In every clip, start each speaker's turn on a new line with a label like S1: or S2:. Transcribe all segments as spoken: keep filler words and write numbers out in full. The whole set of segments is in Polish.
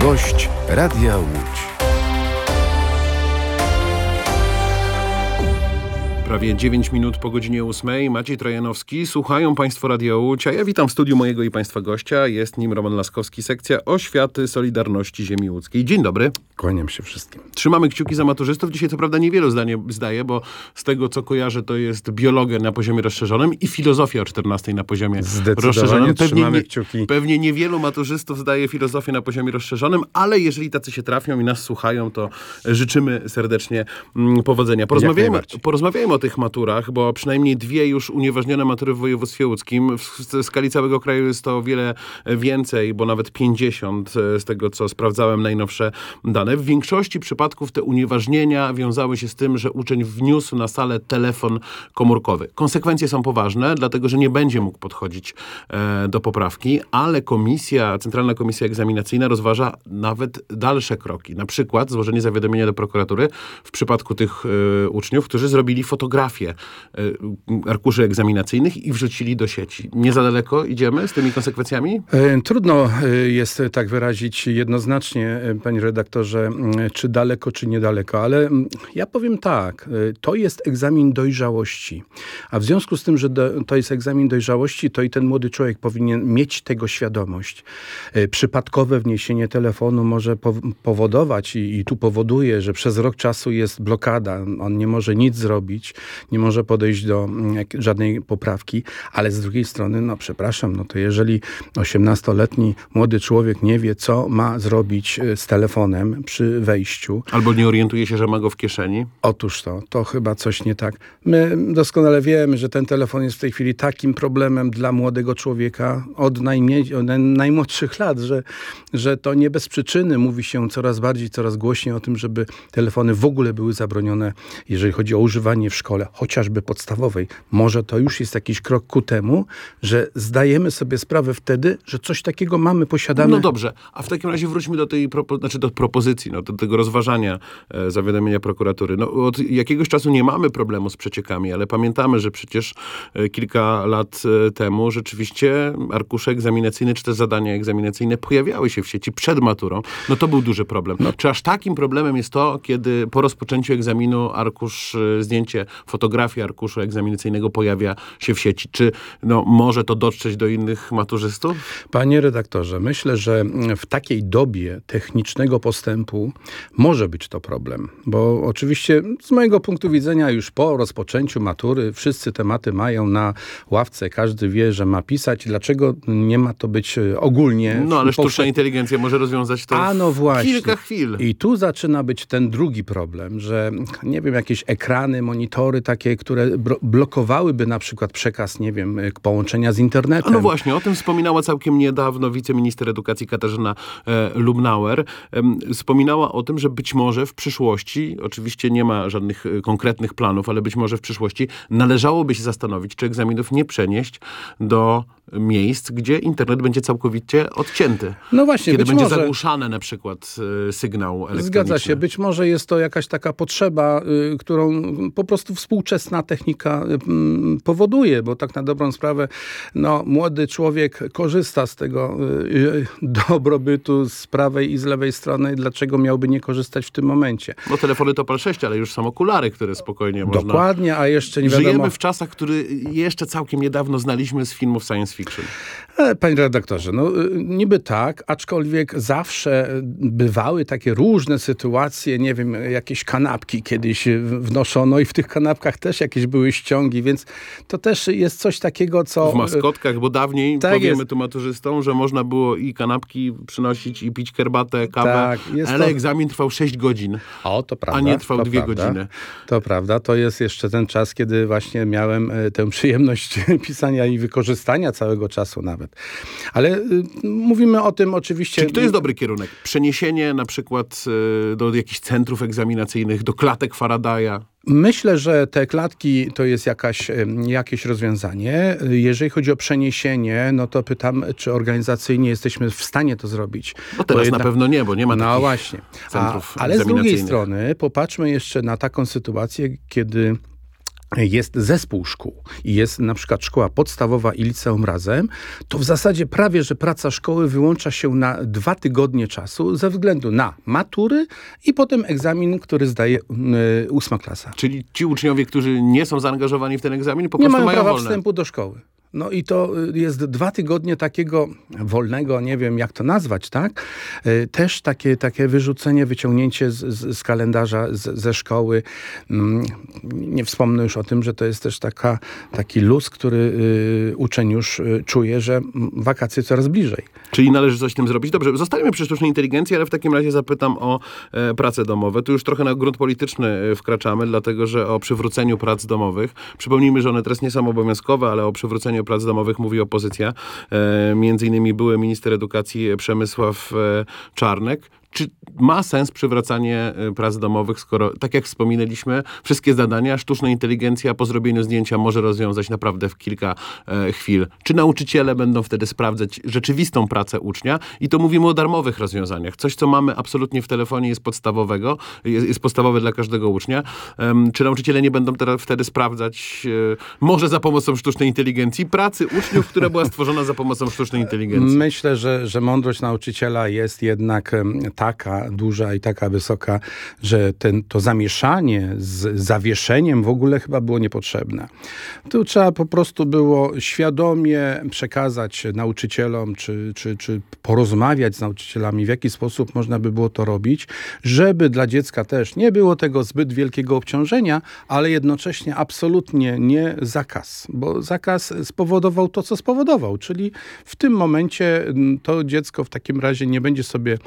S1: Gość Radia Łódź.
S2: Prawie dziewięć minut po godzinie ósmej. Maciej Trojanowski. Słuchają Państwo Radia Łódź, a ja witam w studiu mojego i Państwa gościa. Jest nim Roman Laskowski, sekcja Oświaty Solidarności Ziemi Łódzkiej. Dzień dobry.
S3: Kłaniam się wszystkim.
S2: Trzymamy kciuki za maturzystów. Dzisiaj co prawda niewielu zdanie zdaje, bo z tego co kojarzę to jest biologia na poziomie rozszerzonym i filozofia o czternastej na poziomie rozszerzonym. Pewnie, nie,
S3: kciuki.
S2: pewnie niewielu maturzystów zdaje filozofię na poziomie rozszerzonym, ale jeżeli tacy się trafią i nas słuchają, to życzymy serdecznie mm, powodzenia. Porozmawiajmy, porozmawiajmy o tych maturach, bo przynajmniej dwie już unieważnione matury w województwie łódzkim. W, w skali całego kraju jest to o wiele więcej, bo nawet pięćdziesiąt z tego, co sprawdzałem, najnowsze dane. W większości przypadków te unieważnienia wiązały się z tym, że uczeń wniósł na salę telefon komórkowy. Konsekwencje są poważne, dlatego że nie będzie mógł podchodzić e, do poprawki, ale komisja, Centralna Komisja Egzaminacyjna rozważa nawet dalsze kroki. Na przykład złożenie zawiadomienia do prokuratury w przypadku tych e, uczniów, którzy zrobili fotografię arkuszy egzaminacyjnych i wrzucili do sieci. Nie za daleko idziemy z tymi konsekwencjami?
S3: Trudno jest tak wyrazić jednoznacznie, panie redaktorze, czy daleko, czy niedaleko, ale ja powiem tak, to jest egzamin dojrzałości. A w związku z tym, że do, to jest egzamin dojrzałości, to i ten młody człowiek powinien mieć tego świadomość. Przypadkowe wniesienie telefonu może powodować i, i tu powoduje, że przez rok czasu jest blokada. On nie może nic zrobić. Nie może podejść do żadnej poprawki, ale z drugiej strony, no przepraszam, no to jeżeli osiemnastoletni młody człowiek nie wie, co ma zrobić z telefonem przy wejściu.
S2: Albo nie orientuje się, że ma go w kieszeni.
S3: Otóż to, to chyba coś nie tak. My doskonale wiemy, że ten telefon jest w tej chwili takim problemem dla młodego człowieka od, najmniej, od najmłodszych lat, że, że to nie bez przyczyny mówi się coraz bardziej, coraz głośniej o tym, żeby telefony w ogóle były zabronione, jeżeli chodzi o używanie w szkole, chociażby podstawowej. Może to już jest jakiś krok ku temu, że zdajemy sobie sprawę wtedy, że coś takiego mamy, posiadamy.
S2: No dobrze, a w takim razie wróćmy do tej propo- znaczy do propozycji, no, do tego rozważania e, zawiadomienia prokuratury. No, od jakiegoś czasu nie mamy problemu z przeciekami, ale pamiętamy, że przecież e, kilka lat e, temu rzeczywiście arkusze egzaminacyjne, czy też zadania egzaminacyjne pojawiały się w sieci przed maturą. No to był duży problem. No. Czy aż takim problemem jest to, kiedy po rozpoczęciu egzaminu arkusz, e, zdjęcie fotografia arkuszu egzaminacyjnego pojawia się w sieci. Czy no, może to dotrzeć do innych maturzystów?
S3: Panie redaktorze, myślę, że w takiej dobie technicznego postępu może być to problem, bo oczywiście z mojego punktu widzenia już po rozpoczęciu matury wszyscy tematy mają na ławce, każdy wie, że ma pisać. Dlaczego nie ma to być ogólnie?
S2: No ale sztuczna inteligencja może rozwiązać to
S3: A, no właśnie.
S2: kilka chwil.
S3: I tu zaczyna być ten drugi problem, że nie wiem, jakieś ekrany, monitory takie, które blokowałyby na przykład przekaz, nie wiem, połączenia z internetem.
S2: A no właśnie, o tym wspominała całkiem niedawno wiceminister edukacji Katarzyna e, Lubnauer. E, wspominała o tym, że być może w przyszłości, oczywiście nie ma żadnych e, konkretnych planów, ale być może w przyszłości należałoby się zastanowić, czy egzaminów nie przenieść do miejsc, gdzie internet będzie całkowicie odcięty.
S3: No właśnie,
S2: Kiedy
S3: być
S2: będzie
S3: może
S2: zagłuszany na przykład e, sygnał elektroniczny.
S3: Zgadza się. Być może jest to jakaś taka potrzeba, y, którą po prostu współczesna technika y, powoduje, bo tak na dobrą sprawę no, młody człowiek korzysta z tego y, dobrobytu z prawej i z lewej strony. Dlaczego miałby nie korzystać w tym momencie?
S2: No telefony to pal sześć, ale już są okulary, które spokojnie można...
S3: Dokładnie, a jeszcze nie wiadomo...
S2: Żyjemy w czasach, które jeszcze całkiem niedawno znaliśmy z filmów science fiction.
S3: Panie redaktorze, no niby tak, aczkolwiek zawsze bywały takie różne sytuacje, nie wiem, jakieś kanapki kiedyś wnoszono i w tych kanapkach też jakieś były ściągi, więc to też jest coś takiego, co...
S2: W maskotkach, bo dawniej,
S3: tak
S2: powiemy
S3: jest.
S2: tu maturzystom, że można było i kanapki przynosić, i pić herbatę, kawę,
S3: tak,
S2: ale
S3: to...
S2: egzamin trwał sześć godzin,
S3: o, to prawda,
S2: a nie trwał
S3: to
S2: dwie
S3: prawda,
S2: godziny.
S3: To prawda, to jest jeszcze ten czas, kiedy właśnie miałem tę przyjemność pisania i wykorzystania całego czasu nawet. Ale y, mówimy o tym oczywiście...
S2: Czyli to jest dobry kierunek. Przeniesienie na przykład y, do jakichś centrów egzaminacyjnych, do klatek Faradaya.
S3: Myślę, że te klatki to jest jakaś, jakieś rozwiązanie. Jeżeli chodzi o przeniesienie, no to pytam, czy organizacyjnie jesteśmy w stanie to zrobić.
S2: No teraz
S3: jedna...
S2: na pewno nie, bo nie ma
S3: no
S2: takich
S3: właśnie.
S2: centrów
S3: A, ale z drugiej
S2: egzaminacyjnych.
S3: strony popatrzmy jeszcze na taką sytuację, kiedy jest zespół szkół i jest na przykład szkoła podstawowa i liceum razem, to w zasadzie prawie, że praca szkoły wyłącza się na dwa tygodnie czasu ze względu na matury i potem egzamin, który zdaje y, ósma klasa.
S2: Czyli ci uczniowie, którzy nie są zaangażowani w ten egzamin, po
S3: nie
S2: prostu
S3: mają
S2: mają
S3: prawa
S2: wolne.
S3: wstępu do szkoły. No i to jest dwa tygodnie takiego wolnego, nie wiem jak to nazwać, tak? Też takie, takie wyrzucenie, wyciągnięcie z, z, z kalendarza, z, ze szkoły. Nie wspomnę już o tym, że to jest też taka, taki luz, który y, uczeń już y, czuje, że wakacje coraz bliżej.
S2: Czyli należy coś z tym zrobić. Dobrze, zostańmy przy sztucznej inteligencji, ale w takim razie zapytam o e, prace domowe. Tu już trochę na grunt polityczny e, wkraczamy, dlatego że o przywróceniu prac domowych. Przypomnijmy, że one teraz nie są obowiązkowe, ale o przywróceniu prac domowych mówi opozycja. E, między innymi były minister edukacji Przemysław e, Czarnek. Czy ma sens przywracanie prac domowych, skoro, tak jak wspominaliśmy, wszystkie zadania sztuczna inteligencja po zrobieniu zdjęcia może rozwiązać naprawdę w kilka e, chwil? Czy nauczyciele będą wtedy sprawdzać rzeczywistą pracę ucznia? I to mówimy o darmowych rozwiązaniach. Coś, co mamy absolutnie w telefonie, jest podstawowego, jest, jest podstawowe dla każdego ucznia. Um, czy nauczyciele nie będą teraz wtedy sprawdzać, e, może za pomocą sztucznej inteligencji, pracy uczniów, która była stworzona za pomocą sztucznej inteligencji?
S3: Myślę, że, że mądrość nauczyciela jest jednak taka duża i taka wysoka, że ten, to zamieszanie z zawieszeniem w ogóle chyba było niepotrzebne. Tu trzeba po prostu było świadomie przekazać nauczycielom, czy, czy, czy porozmawiać z nauczycielami, w jaki sposób można by było to robić, żeby dla dziecka też nie było tego zbyt wielkiego obciążenia, ale jednocześnie absolutnie nie zakaz, bo zakaz spowodował to, co spowodował, czyli w tym momencie to dziecko w takim razie nie będzie sobie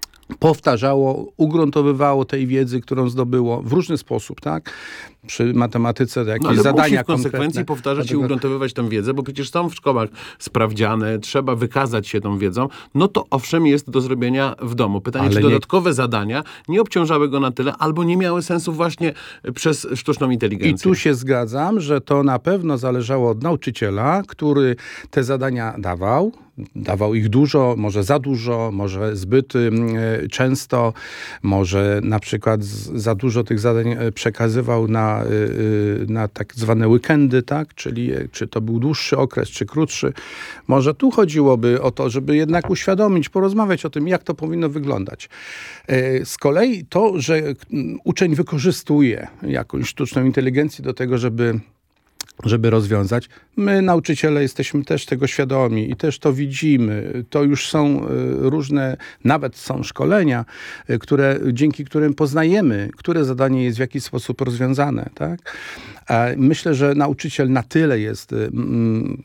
S3: powtarzało, ugruntowywało tej wiedzy, którą zdobyło w różny sposób, tak? Przy matematyce jakieś
S2: no, ale
S3: zadania
S2: musi w konsekwencji
S3: konkretne.
S2: powtarzać
S3: Dlatego...
S2: i ugruntowywać tę wiedzę, bo przecież są w szkołach sprawdziane, trzeba wykazać się tą wiedzą, no to owszem jest do zrobienia w domu. Pytanie, ale czy nie... dodatkowe zadania nie obciążały go na tyle, albo nie miały sensu właśnie przez sztuczną inteligencję.
S3: I tu się zgadzam, że to na pewno zależało od nauczyciela, który te zadania dawał, dawał ich dużo, może za dużo, może zbyt y, często, może na przykład z, za dużo tych zadań przekazywał na, y, na tak zwane weekendy, tak? Czyli czy to był dłuższy okres, czy krótszy. Może tu chodziłoby o to, żeby jednak uświadomić, porozmawiać o tym, jak to powinno wyglądać. Y, z kolei to, że uczeń wykorzystuje jakąś sztuczną inteligencję do tego, żeby żeby rozwiązać. My, nauczyciele, jesteśmy też tego świadomi i też to widzimy. To już są różne, nawet są szkolenia, które, dzięki którym poznajemy, które zadanie jest w jakiś sposób rozwiązane. Tak? Myślę, że nauczyciel na tyle jest mm,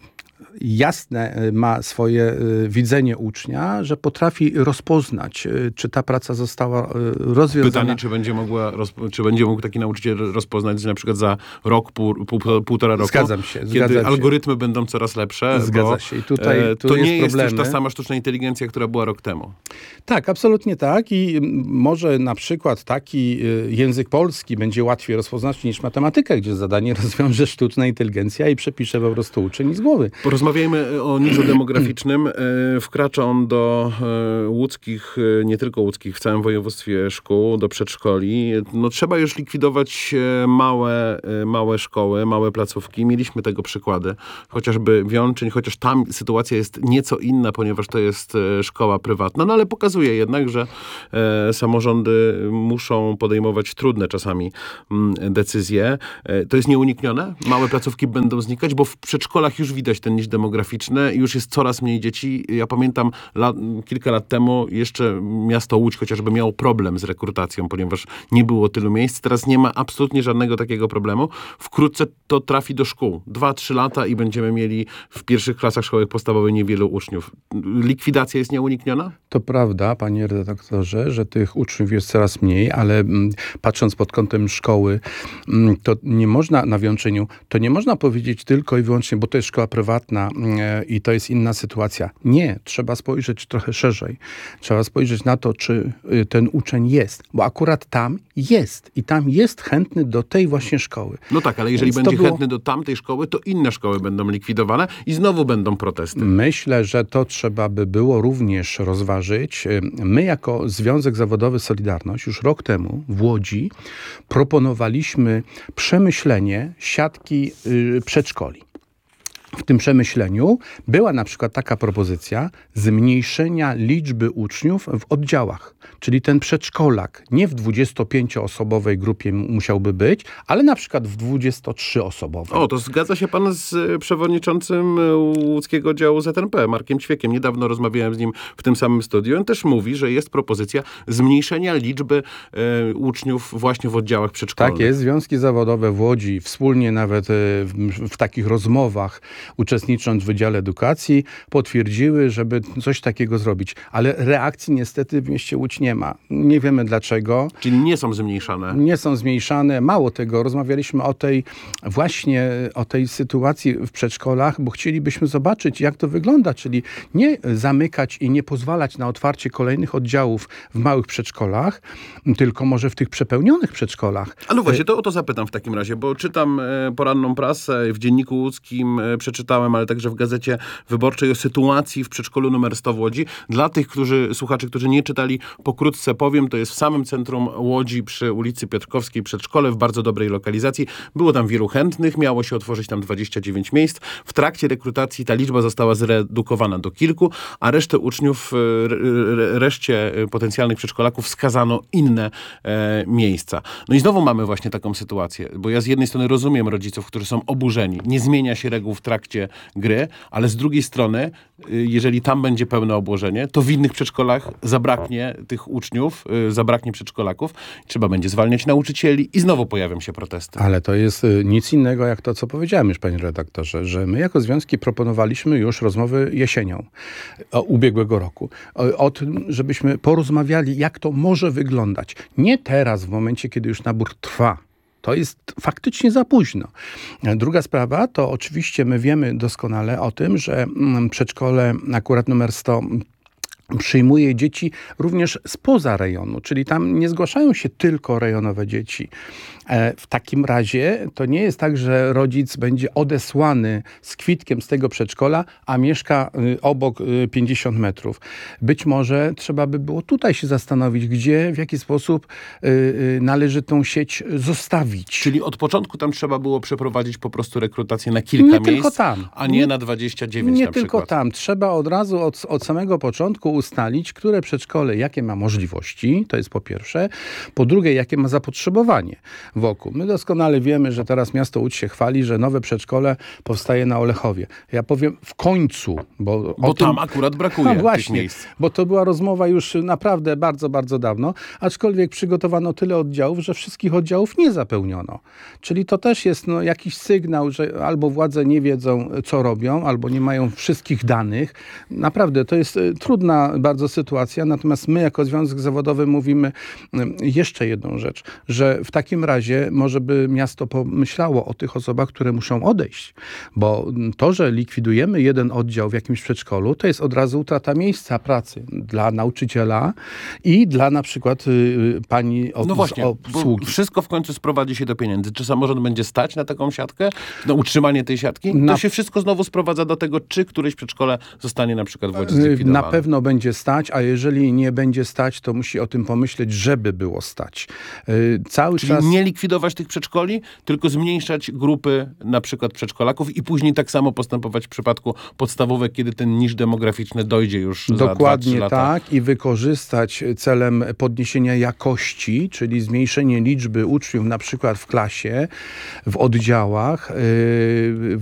S3: jasne ma swoje widzenie ucznia, że potrafi rozpoznać, czy ta praca została rozwiązana.
S2: Pytanie, czy będzie, mogła, czy będzie mógł taki nauczyciel rozpoznać, że na przykład za rok, pół, pół, półtora roku,
S3: zgadzam się,
S2: kiedy
S3: zgadzam
S2: algorytmy się. będą coraz lepsze,
S3: Zgadza
S2: bo
S3: się. I tutaj, tu
S2: to
S3: jest
S2: nie jest
S3: problemy.
S2: już ta sama sztuczna inteligencja, która była rok temu.
S3: Tak, absolutnie tak i może na przykład taki język polski będzie łatwiej rozpoznać niż matematykę, gdzie zadanie rozwiąże sztuczna inteligencja i przepisze po prostu uczeń z głowy.
S2: Porozmawiajmy o niżu demograficznym. Wkracza on do łódzkich, nie tylko łódzkich, w całym województwie szkół, do przedszkoli. No, trzeba już likwidować małe, małe szkoły, małe placówki. Mieliśmy tego przykłady. Chociażby Wiączyn, chociaż tam sytuacja jest nieco inna, ponieważ to jest szkoła prywatna. No ale pokazuje jednak, że e, samorządy muszą podejmować trudne czasami m, decyzje. E, to jest nieuniknione? Małe placówki będą znikać, bo w przedszkolach już widać ten niż demograficzny, już jest coraz mniej dzieci. Ja pamiętam lat, kilka lat temu jeszcze miasto Łódź chociażby miało problem z rekrutacją, ponieważ nie było tylu miejsc. Teraz nie ma absolutnie żadnego takiego problemu. Wkrótce to trafi do szkół. Dwa, trzy lata i będziemy mieli w pierwszych klasach szkoły podstawowej niewielu uczniów. Likwidacja jest nieunikniona?
S3: To prawda, panie redaktorze, że tych uczniów jest coraz mniej, ale m, patrząc pod kątem szkoły, m, to nie można na Wiączyniu, to nie można powiedzieć tylko i wyłącznie, bo to jest szkoła prywatna m, i to jest inna sytuacja. Nie, trzeba spojrzeć trochę szerzej. Trzeba spojrzeć na to, czy y, ten uczeń jest, bo akurat tam jest i tam jest chętny do tej właśnie szkoły.
S2: No tak, ale jeżeli
S3: Więc
S2: będzie
S3: było...
S2: chętny do tamtej szkoły, to inne szkoły będą likwidowane i znowu będą protesty.
S3: Myślę, że to trzeba by było również rozważyć, zauważyć, my jako Związek Zawodowy Solidarność już rok temu w Łodzi proponowaliśmy przemyślenie siatki przedszkoli. W tym przemyśleniu była na przykład taka propozycja zmniejszenia liczby uczniów w oddziałach. Czyli ten przedszkolak nie w dwudziestopięcioosobowej grupie musiałby być, ale na przykład w dwudziestotrzyosobowej.
S2: O, to zgadza się pan z przewodniczącym łódzkiego działu Z N P, Markiem Ćwiekiem. Niedawno rozmawiałem z nim w tym samym studiu. On też mówi, że jest propozycja zmniejszenia liczby e, uczniów właśnie w oddziałach przedszkolnych.
S3: Tak jest. Związki zawodowe w Łodzi wspólnie nawet w, w takich rozmowach uczestnicząc w Wydziale Edukacji, potwierdziły, żeby coś takiego zrobić. Ale reakcji niestety w mieście Łódź nie ma. Nie wiemy dlaczego.
S2: Czyli nie są zmniejszane.
S3: Nie są zmniejszane. Mało tego, rozmawialiśmy o tej właśnie, o tej sytuacji w przedszkolach, bo chcielibyśmy zobaczyć, jak to wygląda. Czyli nie zamykać i nie pozwalać na otwarcie kolejnych oddziałów w małych przedszkolach, tylko może w tych przepełnionych przedszkolach.
S2: A no właśnie, to o to zapytam w takim razie, bo czytam poranną prasę w Dzienniku Łódzkim, przeczytałem, ale także w Gazecie Wyborczej o sytuacji w przedszkolu numer sto w Łodzi. Dla tych którzy, słuchaczy, którzy nie czytali, pokrótce powiem, to jest w samym centrum Łodzi przy ulicy Piotrkowskiej przedszkole w bardzo dobrej lokalizacji. Było tam wielu chętnych, miało się otworzyć tam dwadzieścia dziewięć miejsc. W trakcie rekrutacji ta liczba została zredukowana do kilku, a resztę uczniów, reszcie potencjalnych przedszkolaków wskazano inne e, miejsca. No i znowu mamy właśnie taką sytuację, bo ja z jednej strony rozumiem rodziców, którzy są oburzeni. Nie zmienia się reguł w trakcie gry, ale z drugiej strony, jeżeli tam będzie pełne obłożenie, to w innych przedszkolach zabraknie tych uczniów, zabraknie przedszkolaków. Trzeba będzie zwalniać nauczycieli i znowu pojawią się protesty.
S3: Ale to jest nic innego jak to, co powiedziałem już, panie redaktorze, że my jako związki proponowaliśmy już rozmowy jesienią o, ubiegłego roku. O, o tym, żebyśmy porozmawiali, jak to może wyglądać. Nie teraz, w momencie, kiedy już nabór trwa. To jest faktycznie za późno. Druga sprawa to oczywiście my wiemy doskonale o tym, że przedszkole akurat numer sto przyjmuje dzieci również spoza rejonu, czyli tam nie zgłaszają się tylko rejonowe dzieci. W takim razie to nie jest tak, że rodzic będzie odesłany z kwitkiem z tego przedszkola, a mieszka obok pięćdziesiąt metrów. Być może trzeba by było tutaj się zastanowić, gdzie, w jaki sposób należy tą sieć zostawić.
S2: Czyli od początku tam trzeba było przeprowadzić po prostu rekrutację na kilka
S3: nie
S2: miejsc,
S3: tylko tam.
S2: a nie, nie na dwadzieścia dziewięć
S3: Nie
S2: na
S3: tylko
S2: przykład.
S3: tam. Trzeba od razu, od, od samego początku ustalić, które przedszkole, jakie ma możliwości, to jest po pierwsze. Po drugie, jakie ma zapotrzebowanie wokół. My doskonale wiemy, że teraz miasto Łódź się chwali, że nowe przedszkole powstaje na Olechowie. Ja powiem w końcu, bo,
S2: bo
S3: o tym,
S2: tam akurat brakuje
S3: no
S2: tych
S3: właśnie,
S2: miejsc.
S3: Bo to była rozmowa już naprawdę bardzo, bardzo dawno, aczkolwiek przygotowano tyle oddziałów, że wszystkich oddziałów nie zapełniono. Czyli to też jest no, jakiś sygnał, że albo władze nie wiedzą, co robią, albo nie mają wszystkich danych. Naprawdę, to jest trudna bardzo sytuacja, natomiast my jako Związek Zawodowy mówimy jeszcze jedną rzecz, że w takim razie może by miasto pomyślało o tych osobach, które muszą odejść, bo to, że likwidujemy jeden oddział w jakimś przedszkolu, to jest od razu utrata miejsca pracy dla nauczyciela i dla na przykład y, pani ob-
S2: No właśnie,
S3: obsługi.
S2: Wszystko w końcu sprowadzi się do pieniędzy. Czy samorząd będzie stać na taką siatkę, na utrzymanie tej siatki?
S3: Na...
S2: To się wszystko znowu sprowadza do tego, czy któreś przedszkole zostanie na przykład w Łodzi zlikwidowane.
S3: Na pewno będzie stać, a jeżeli nie będzie stać, to musi o tym pomyśleć, żeby było stać. Yy, cały
S2: Czyli
S3: czas...
S2: nie likwidować tych przedszkoli, tylko zmniejszać grupy na przykład przedszkolaków i później tak samo postępować w przypadku podstawówek, kiedy ten niż demograficzny dojdzie już za
S3: Dokładnie
S2: dwa trzy lata.
S3: tak i wykorzystać celem podniesienia jakości, czyli zmniejszenie liczby uczniów na przykład w klasie, w oddziałach, yy,